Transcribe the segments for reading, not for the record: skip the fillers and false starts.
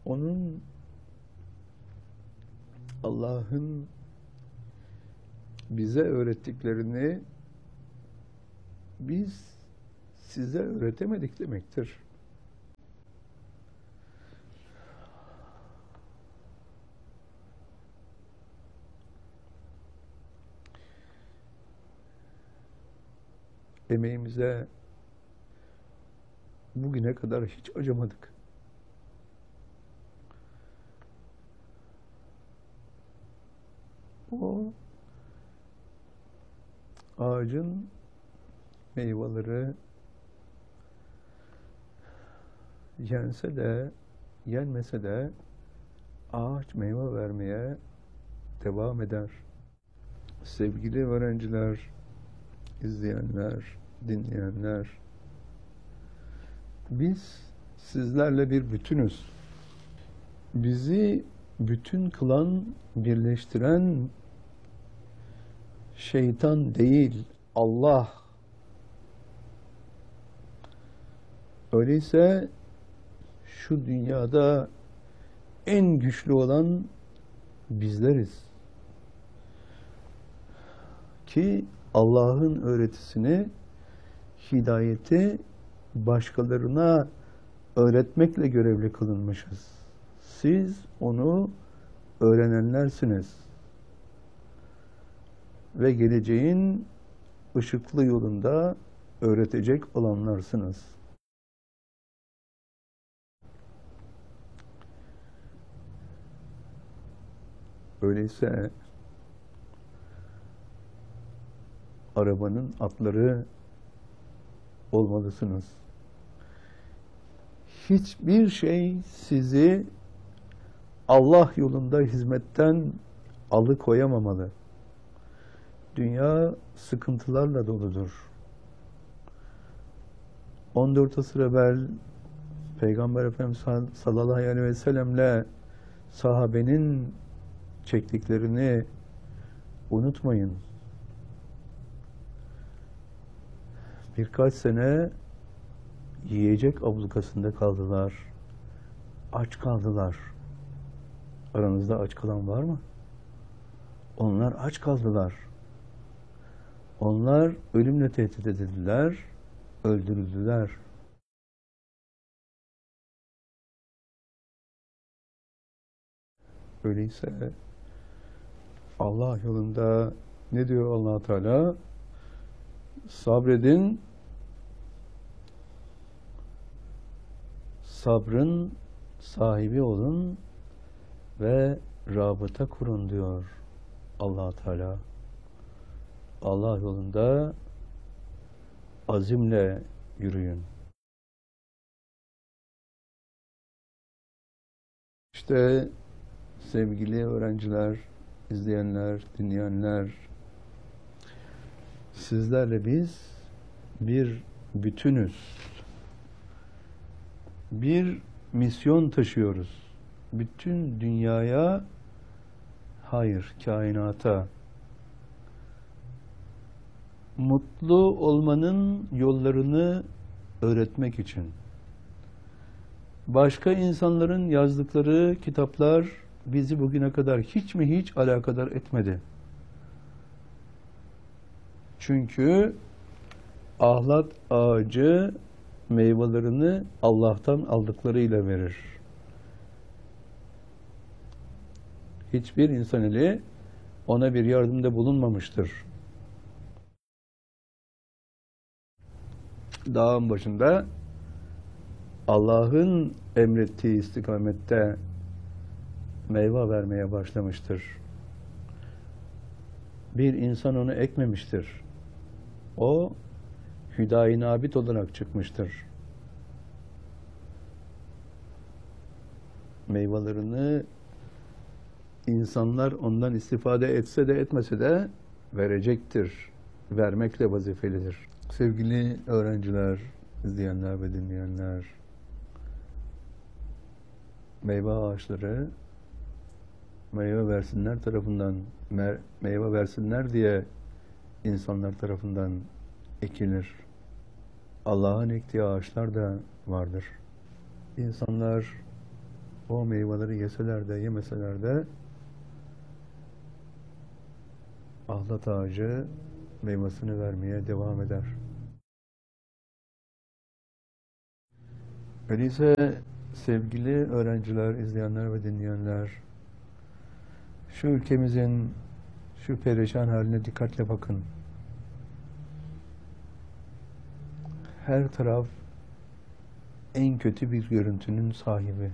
Onun, Allah'ın bize öğrettiklerini biz size öğretemedik demektir. Emeğimize bugüne kadar hiç acımadık. O ağacın meyveleri yense de yenmese de ağaç meyve vermeye devam eder. Sevgili öğrenciler, izleyenler, dinleyenler, biz sizlerle bir bütünüz. Bizi bütün kılan, birleştiren şeytan değil, Allah. Öyleyse şu dünyada en güçlü olan bizleriz. Ki Allah'ın öğretisini, hidayeti başkalarına öğretmekle görevli kılınmışız. Siz onu öğrenenlersiniz. Ve geleceğin ışıklı yolunda öğretecek olanlarsınız. Öyleyse arabanın atları olmalısınız. Hiçbir şey sizi Allah yolunda hizmetten alıkoyamamalı. Dünya sıkıntılarla doludur. 14 asır evvel Peygamber Efendimiz sallallahu aleyhi ve sellemle sahabenin çektiklerini unutmayın. Birkaç sene yiyecek ablukasında kaldılar. Aç kaldılar. Aranızda aç kalan var mı? Onlar aç kaldılar. Onlar ölümle tehdit edildiler, öldürüldüler. Öyleyse Allah yolunda ne diyor Allah Teala? Sabredin, sabrın sahibi olun ve rabıta kurun diyor Allah Teala. Allah yolunda azimle yürüyün. İşte sevgili öğrenciler, izleyenler, dinleyenler, sizlerle biz bir bütünüz. Bir misyon taşıyoruz. Bütün dünyaya, hayır, kainata mutlu olmanın yollarını öğretmek için. Başka insanların yazdıkları kitaplar bizi bugüne kadar hiç mi hiç alakadar etmedi. Çünkü ahlat ağacı meyvelerini Allah'tan aldıklarıyla verir. Hiçbir insan eli ona bir yardımda bulunmamıştır. Dağın başında Allah'ın emrettiği istikamette meyve vermeye başlamıştır. Bir insan onu ekmemiştir. O hüdayi nabit olarak çıkmıştır. Meyvelerini insanlar ondan istifade etse de etmese de verecektir. Vermekle vazifelidir. Sevgili öğrenciler, izleyenler ve dinleyenler, meyve ağaçları meyve versinler diye insanlar tarafından ekilir. Allah'ın ektiği ağaçlar da vardır. İnsanlar o meyveleri yeseler de yemeseler de ahlat ağacı meyvasını vermeye devam eder. Öyleyse sevgili öğrenciler, izleyenler ve dinleyenler, şu ülkemizin şu perişan haline dikkatle bakın. Her taraf en kötü bir görüntünün sahibi.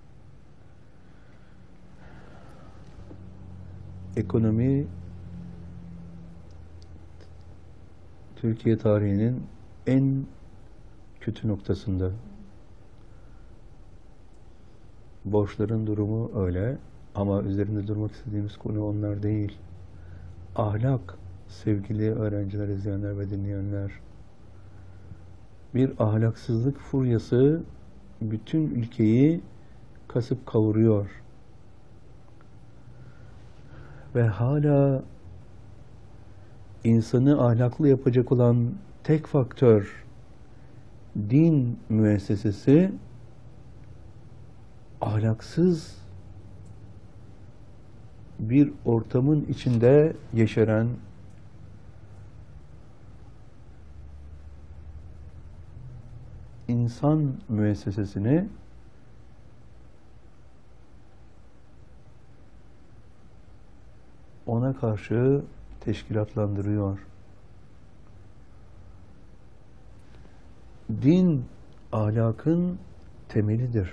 Ekonomi Türkiye tarihinin en kötü noktasında. Borçların durumu öyle ama üzerinde durmak istediğimiz konu onlar değil. Ahlak, sevgili öğrenciler, izleyenler ve dinleyenler. Bir ahlaksızlık furyası bütün ülkeyi kasıp kavuruyor. Ve hala insanı ahlaklı yapacak olan tek faktör din müessesesi ahlaksız bir ortamın içinde yeşeren insan müessesesini ona karşı teşkilatlandırıyor. Din ahlakın temelidir.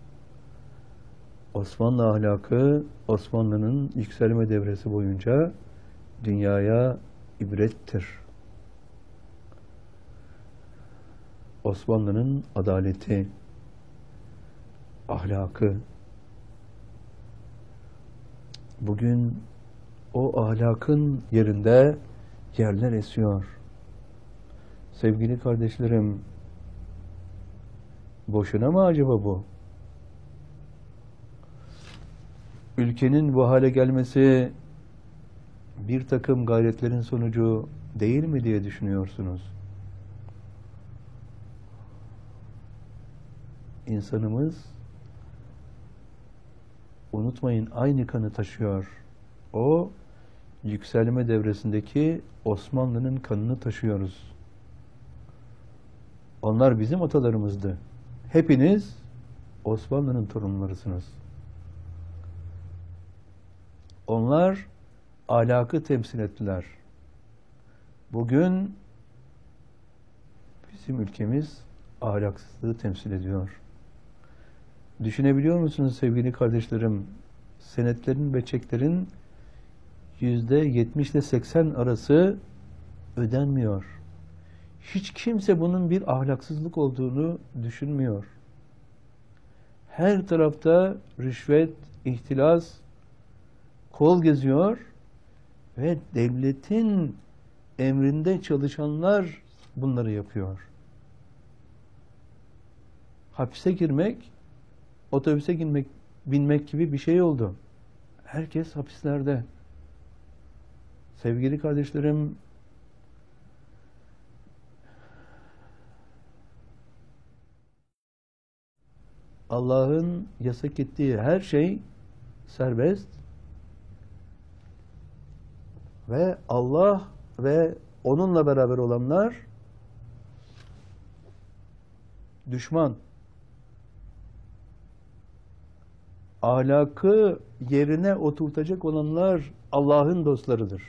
Osmanlı ahlakı, Osmanlı'nın yükselme devresi boyunca dünyaya ibrettir. Osmanlı'nın adaleti, ahlakı. Bugün o ahlakın yerinde yerler esiyor. Sevgili kardeşlerim, boşuna mı acaba bu? Ülkenin bu hale gelmesi bir takım gayretlerin sonucu değil mi diye düşünüyorsunuz? İnsanımız, unutmayın, aynı kanı taşıyor. O yükselme devresindeki Osmanlı'nın kanını taşıyoruz. Onlar bizim atalarımızdı. Hepiniz Osmanlı'nın torunlarısınız. Onlar ahlakı temsil ettiler. Bugün bizim ülkemiz ahlaksızlığı temsil ediyor. Düşünebiliyor musunuz sevgili kardeşlerim? Senetlerin ve çeklerin %70 ile 80 arası ödenmiyor. Hiç kimse bunun bir ahlaksızlık olduğunu düşünmüyor. Her tarafta rüşvet, ihtilas, kol geziyor ve devletin emrinde çalışanlar bunları yapıyor. Hapise girmek, otobüse binmek gibi bir şey oldu. Herkes hapislerde. Sevgili kardeşlerim, Allah'ın yasak ettiği her şey serbest ve Allah ve onunla beraber olanlar düşman. Ahlakı yerine oturtacak olanlar Allah'ın dostlarıdır.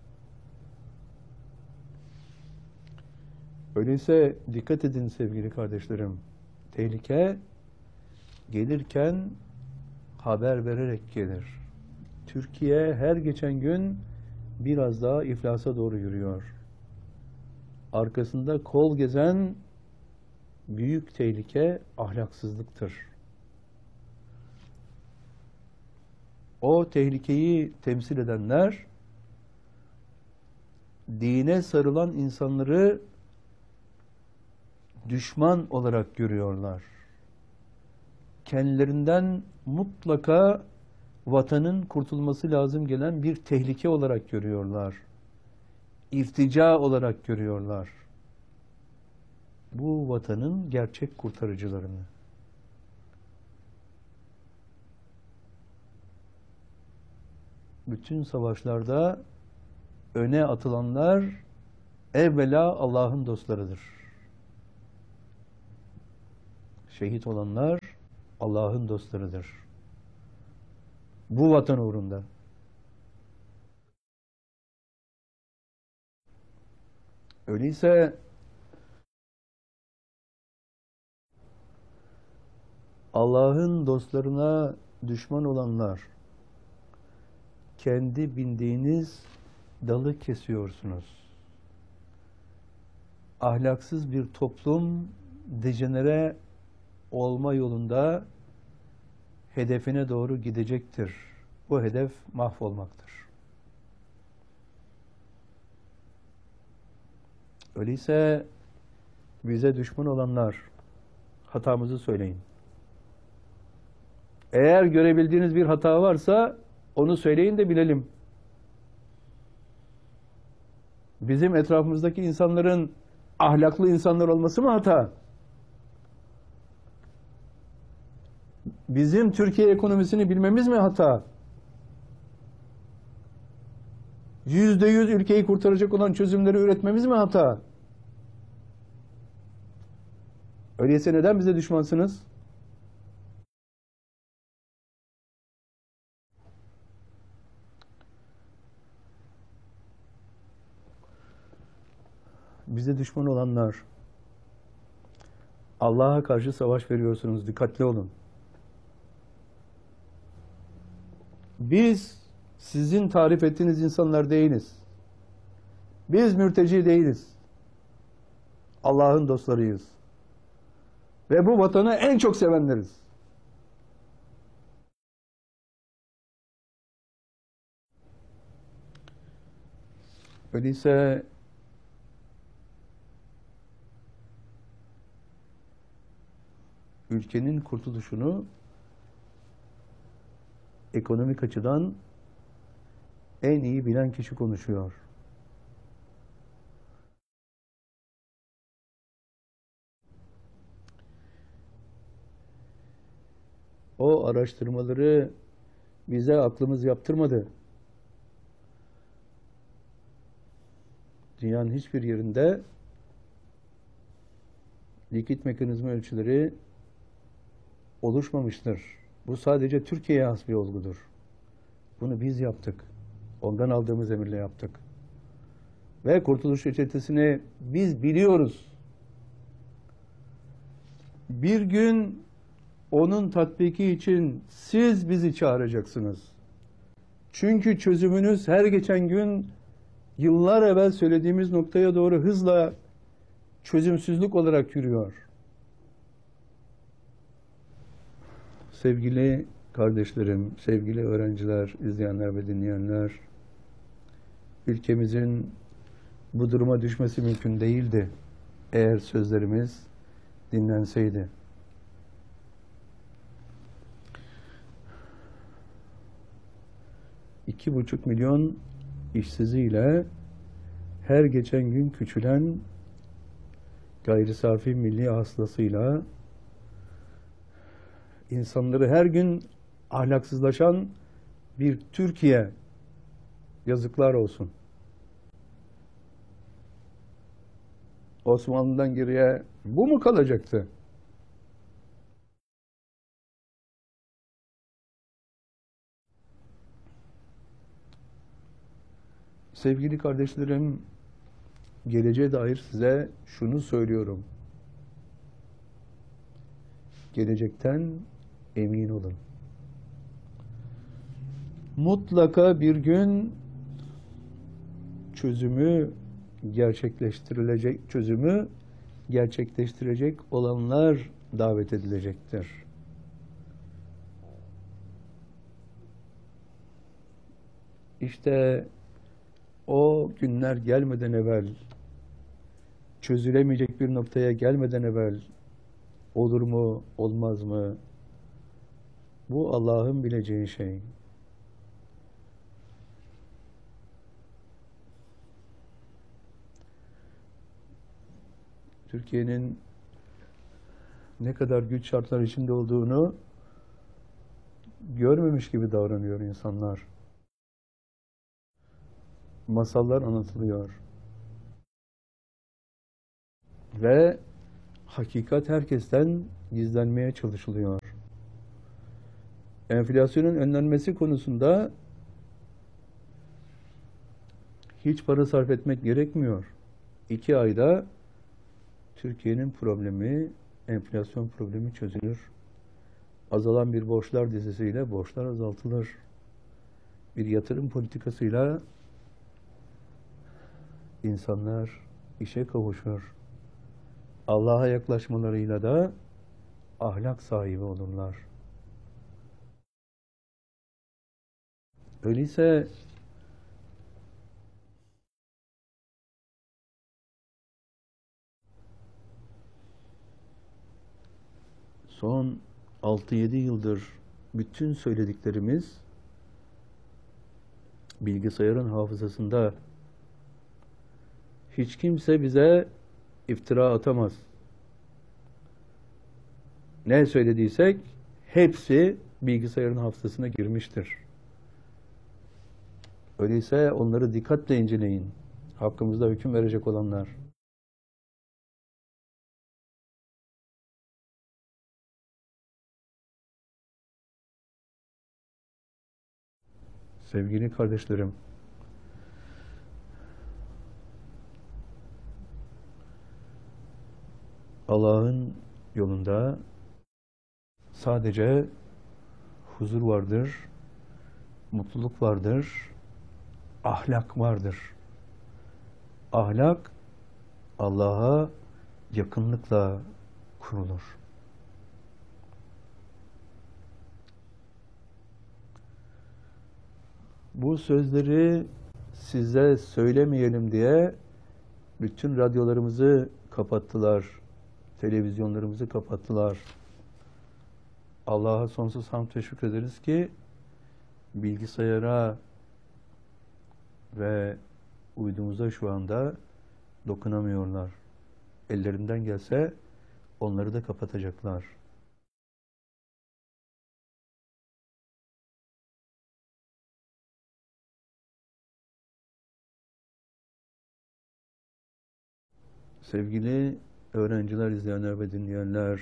Öyleyse dikkat edin sevgili kardeşlerim. Tehlike gelirken haber vererek gelir. Türkiye her geçen gün biraz daha iflasa doğru yürüyor. Arkasında kol gezen büyük tehlike ahlaksızlıktır. O tehlikeyi temsil edenler dine sarılan insanları düşman olarak görüyorlar. Kendilerinden mutlaka vatanın kurtulması lazım gelen bir tehlike olarak görüyorlar. İrtica olarak görüyorlar. Bu vatanın gerçek kurtarıcılarını. bütün savaşlarda öne atılanlar evvela Allah'ın dostlarıdır. Şehit olanlar Allah'ın dostlarıdır. Bu vatan uğrunda. Öyleyse Allah'ın dostlarına düşman olanlar, kendi bindiğiniz dalı kesiyorsunuz. Ahlaksız bir toplum dejenere olma yolunda hedefine doğru gidecektir. Bu hedef mahvolmaktır. Öyleyse bize düşman olanlar, hatamızı söyleyin. Eğer görebildiğiniz bir hata varsa onu söyleyin de bilelim. Bizim etrafımızdaki insanların ahlaklı insanlar olması mı hata? Bizim Türkiye ekonomisini bilmemiz mi hata? %100 ülkeyi kurtaracak olan çözümleri üretmemiz mi hata? Öyleyse neden bize düşmansınız? Bize düşman olanlar, Allah'a karşı savaş veriyorsunuz, dikkatli olun. Biz sizin tarif ettiğiniz insanlar değiliz. Biz mürteci değiliz. Allah'ın dostlarıyız. Ve bu vatanı en çok sevenleriz. Öyleyse ülkenin kurtuluşunu ekonomik açıdan en iyi bilen kişi konuşuyor. O araştırmaları bize aklımız yaptırmadı. Dünyanın hiçbir yerinde likit mekanizma ölçüleri oluşmamıştır. Bu sadece Türkiye'ye has bir olgudur. Bunu biz yaptık. Ondan aldığımız emirle yaptık. Ve Kurtuluş Reçetesi'ni biz biliyoruz. Bir gün onun tatbiki için siz bizi çağıracaksınız. Çünkü çözümünüz her geçen gün yıllar evvel söylediğimiz noktaya doğru hızla çözümsüzlük olarak yürüyor. Sevgili kardeşlerim, sevgili öğrenciler, izleyenler ve dinleyenler, ülkemizin bu duruma düşmesi mümkün değildi eğer sözlerimiz dinlenseydi. $2,5 milyon işsiziyle her geçen gün küçülen gayri safi milli hasılasıyla insanları her gün ahlaksızlaşan bir Türkiye, yazıklar olsun. Osmanlı'dan geriye bu mu kalacaktı? Sevgili kardeşlerim, geleceğe dair size şunu söylüyorum. Gelecekten emin olun. Mutlaka bir gün çözümü gerçekleştirecek olanlar davet edilecektir. İşte o günler gelmeden evvel, çözülemeyecek bir noktaya gelmeden evvel olur mu, olmaz mı? Bu Allah'ın bileceği şey. Türkiye'nin ne kadar güç şartlar içinde olduğunu görmemiş gibi davranıyor insanlar. masallar anlatılıyor. Ve hakikat herkesten gizlenmeye çalışılıyor. Enflasyonun önlenmesi konusunda hiç para sarf etmek gerekmiyor. 2 ayda Türkiye'nin problemi, enflasyon problemi çözülür. Azalan bir borçlar dizisiyle borçlar azaltılır. Bir yatırım politikasıyla insanlar işe kavuşur. Allah'a yaklaşmalarıyla da ahlak sahibi olurlar. Öyleyse son 6-7 yıldır bütün söylediklerimiz bilgisayarın hafızasında. Hiç kimse bize iftira atamaz. Ne söylediysek hepsi bilgisayarın hafızasına girmiştir. Öyleyse onları dikkatle inceleyin. Hakkımızda hüküm verecek olanlar. Sevgili kardeşlerim, Allah'ın yolunda sadece huzur vardır, mutluluk vardır, ahlak vardır. Ahlak, Allah'a yakınlıkla kurulur. Bu sözleri size söylemeyelim diye bütün radyolarımızı kapattılar, televizyonlarımızı kapattılar. Allah'a sonsuz hamd ve şükrederiz ki bilgisayara ve uydumuza şu anda dokunamıyorlar. Ellerinden gelse onları da kapatacaklar. Sevgili öğrenciler, izleyenler ve dinleyenler,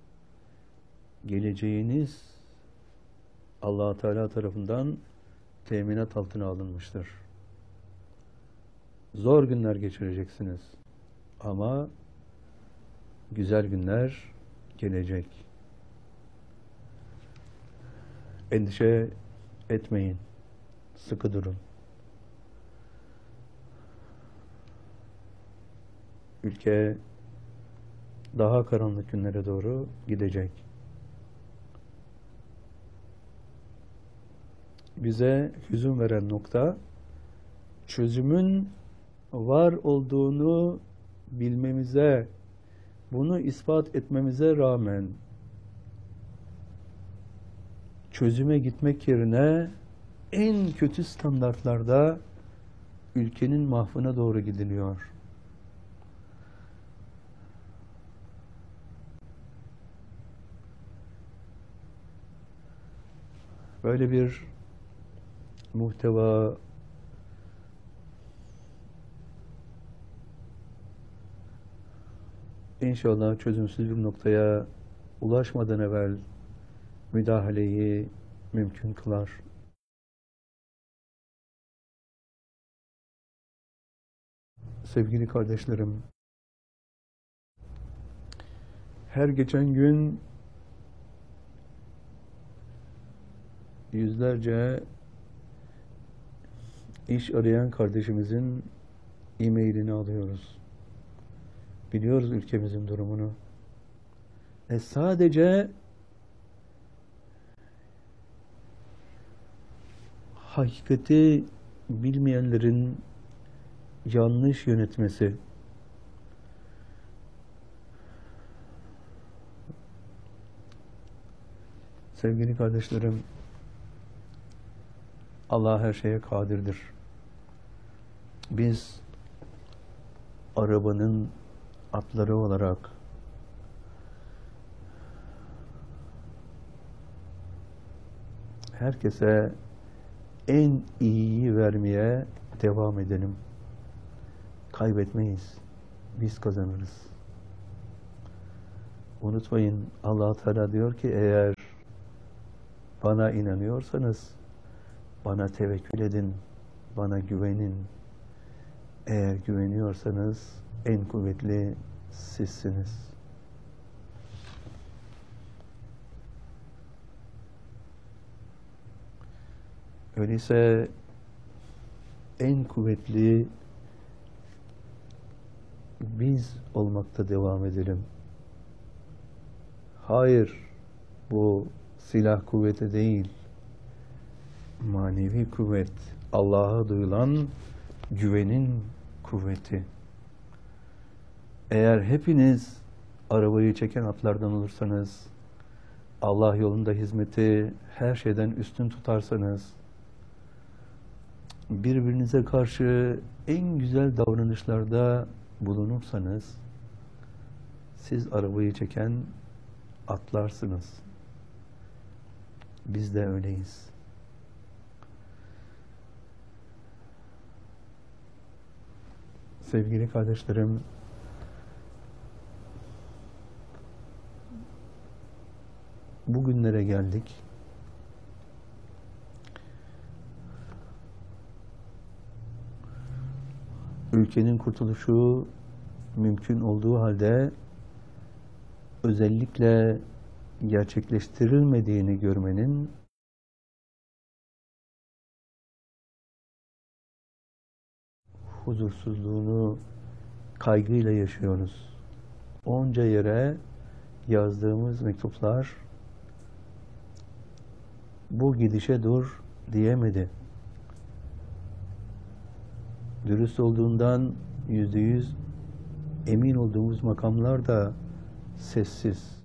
geleceğiniz Allah Teala tarafından teminat altına alınmıştır. Zor günler geçireceksiniz ama güzel günler gelecek. Endişe etmeyin, sıkı durun. Ülke daha karanlık günlere doğru gidecek. Bize hüzün veren nokta, çözümün var olduğunu bilmemize, bunu ispat etmemize rağmen çözüme gitmek yerine en kötü standartlarda ülkenin mahvına doğru gidiliyor. Böyle bir muhteva İnşallah çözümsüz bir noktaya ulaşmadan evvel müdahaleyi mümkün kılar. Sevgili kardeşlerim, her geçen gün yüzlerce iş arayan kardeşimizin e-mailini alıyoruz. Biliyoruz ülkemizin durumunu. Sadece hakikati bilmeyenlerin yanlış yönetmesi, sevgili kardeşlerim, Allah her şeye kadirdir. Biz arabanın atları olarak herkese en iyiyi vermeye devam edelim. Kaybetmeyiz. Biz kazanırız. Unutmayın, Allah Teala diyor ki eğer bana inanıyorsanız bana tevekkül edin, bana güvenin. Eğer güveniyorsanız en kuvvetli sizsiniz. Öyleyse en kuvvetli biz olmakta devam edelim. Hayır, bu silah kuvveti değil, manevi kuvvet, Allah'a duyulan güvenin kuvveti. Eğer hepiniz arabayı çeken atlardan olursanız, Allah yolunda hizmeti her şeyden üstün tutarsanız, birbirinize karşı en güzel davranışlarda bulunursanız, siz arabayı çeken atlarsınız. Biz de öyleyiz. Sevgili kardeşlerim, bugünlere geldik. Ülkenin kurtuluşu mümkün olduğu halde özellikle gerçekleştirilmediğini görmenin huzursuzluğunu kaygıyla yaşıyoruz. Onca yere yazdığımız mektuplar bu gidişe dur diyemedi. Dürüst olduğundan %100 emin olduğumuz makamlar da sessiz.